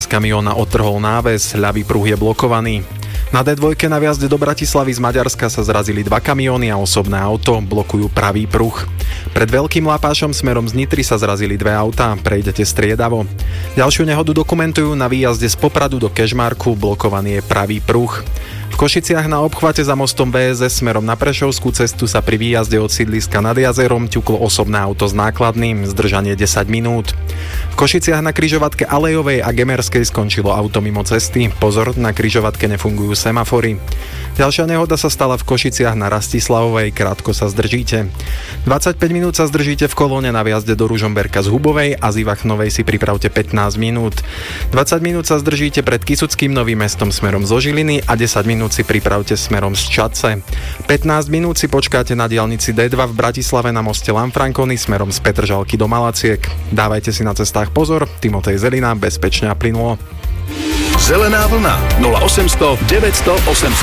Z kamióna odtrhol náves, ľavý pruh je blokovaný. Na D2 na viazde do Bratislavy z Maďarska sa zrazili 2 kamióny a osobné auto, blokujú pravý pruh. Pred Veľkým Lapášom smerom z Nitry sa zrazili 2 autá, prejdete striedavo. Ďalšiu nehodu dokumentujú na výjazde z Popradu do Kežmarku, blokovaný je pravý pruh. V Košiciach na obchvate za mostom VSS smerom na Prešovskú cestu sa pri výjazde od sídliska nad jazerom ťuklo osobné auto s nákladným, zdržanie 10 minút. V Košiciach na križovatke Alejovej a Gemerskej skončilo auto mimo cesty. Pozor, na križovatke nefungujú semafory. Ďalšia nehoda sa stala v Košiciach na Rastislavovej, krátko sa zdržíte. 25 minút sa zdržíte v kolóne na viazde do Ružomberka z Hubovej a z Ivachnovej si pripravte 15 minút. 20 minút sa zdržíte pred Kysuckým Novým Mestom smerom zo Žiliny a 10 minút si pripravte smerom z Čadce. 15 minút si počkáte na diaľnici D2 v Bratislave na moste Lanfranconi smerom z Petržalky do Malaciek. Dávajte si na cestách pozor, Timotej Zelina, bezpečne a plynulo. Zelená vlna 0800 900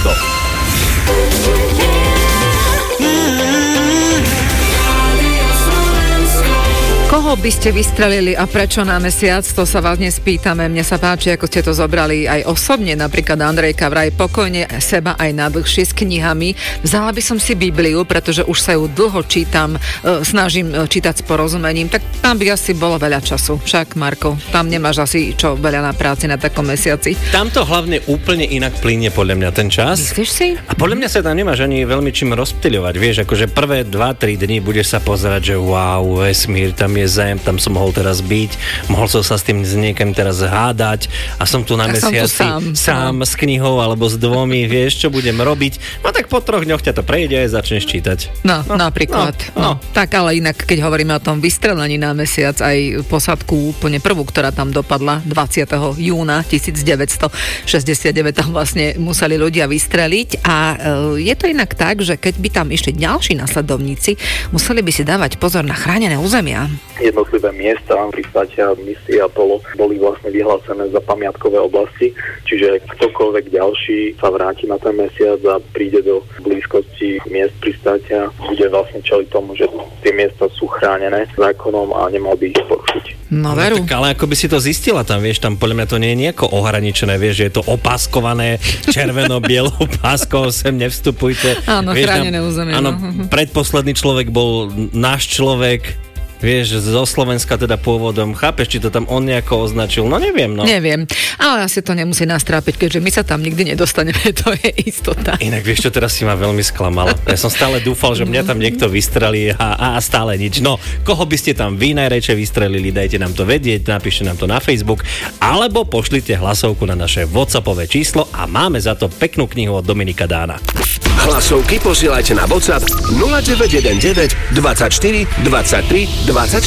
800. Koho by ste vystrelili a prečo na mesiac? To sa vás dnes pýtame. Mne sa páči, ako ste to zobrali aj osobne. Napríklad Andrejka vraj pokojne seba aj nadlhšie s knihami. Vzala by som si Bibliu, pretože už sa ju dlho čítam, snažím čítať s porozumením. Tak tam by asi bolo veľa času. Však, Marko, tam nemáš asi čo veľa na práci na takom mesiaci. Tam to hlavne úplne inak plynie podľa mňa ten čas. Myslíš si? A podľa mňa sa tam nemáš ani veľmi čím rozptýľovať. Vieš, akože prvé 2-3 dni budeš sa pozerať, že wow, vesmír, tam je zem, tam som mohol teraz byť, mohol som sa s tým niekým teraz hádať a som tu na mesiaci sám s knihou alebo s 2, vieš, čo budem robiť. No tak po 3 dňoch ťa to prejde a začneš čítať. No, napríklad. No. Tak ale inak, keď hovoríme o tom vystrelení na mesiac, aj posadku úplne prvú, ktorá tam dopadla 20. júna 1969, tam vlastne museli ľudia vystreliť a je to inak tak, že keď by tam išli ďalší nasledovníci, museli by si dávať pozor na chránené územia. Jednotlivé miesta pristátia misie Apollo boli vlastne vyhlásené za pamiatkové oblasti, čiže ktokoľvek ďalší sa vráti na ten mesiac a príde do blízkosti miest pristátia, bude vlastne čeliť tomu, že tie miesta sú chránené zákonom a nemal by ich porušiť. No veru. Tak, ale ako by si to zistila tam, vieš, tam podľa mňa to nie je nejako ohraničené, vieš, že je to opaskované červeno-bielou páskou, sem nevstupujte. Áno, chránené územie. Áno, predposledný človek bol náš človek, vieš, zo Slovenska teda pôvodom. Chápeš, či to tam on nejako označil? No neviem, no. Neviem, ale asi to nemusí nás trápiť, keďže my sa tam nikdy nedostaneme, to je istota. Inak vieš čo, teraz si ma veľmi sklamala. Ja som stále dúfal, že mňa tam niekto vystrelí a stále nič. No, koho by ste tam vy najradšej vystrelili, dajte nám to vedieť, napíšte nám to na Facebook, alebo pošlite hlasovku na naše WhatsAppové číslo a máme za to peknú knihu od Dominika Dána. Hlasovky posielajte na WhatsApp 0919 24 23 24.